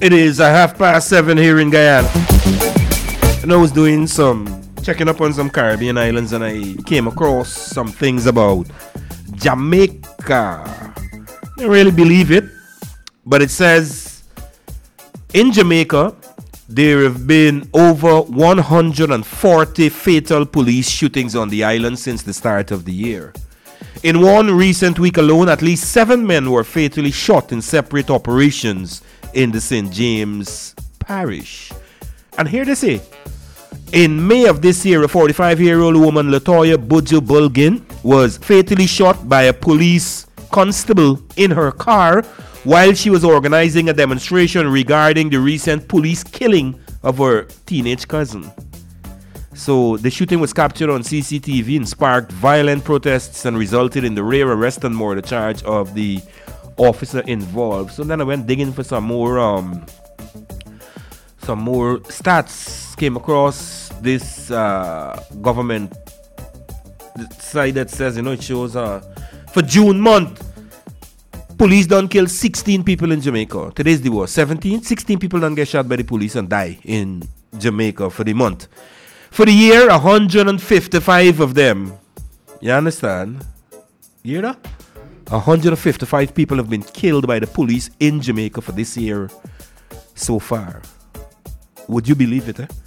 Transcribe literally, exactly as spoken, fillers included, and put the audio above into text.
It is a half past seven here in Guyana. And I was doing some checking up on some Caribbean islands and I came across some things about Jamaica. I don't really believe it, but it says in Jamaica there have been over one hundred forty fatal police shootings on the island since the start of the year. In one recent week alone, at least seven men were fatally shot in separate operations in the Saint James Parish. And here they say, in May of this year, a forty-five-year-old woman, Latoya Budjo Bulgin, was fatally shot by a police constable in her car while she was organizing a demonstration regarding the recent police killing of her teenage cousin. So the shooting was captured on C C T V and sparked violent protests and resulted in the rare arrest and more the charge of the officer involved. So then I went digging for some more um some more stats. Came across this uh, government site that says, you know, it shows uh for June month, police done kill sixteen people in Jamaica. Today's the war. seventeen, sixteen people done get shot by the police and die in Jamaica for the month. For the year, one hundred fifty-five of them. You understand? You know? one hundred fifty-five people have been killed by the police in Jamaica for this year so far. Would you believe it, eh?